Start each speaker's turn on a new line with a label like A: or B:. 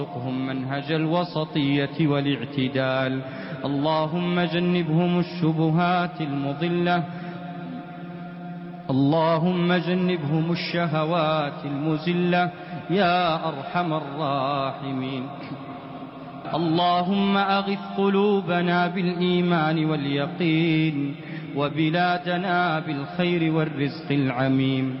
A: وارزقهم منهج الوسطية والاعتدال. اللهم جنبهم الشبهات المضلة، اللهم جنبهم الشهوات المزلة يا أرحم الراحمين. اللهم أغث قلوبنا بالإيمان واليقين، وبلادنا بالخير والرزق العميم.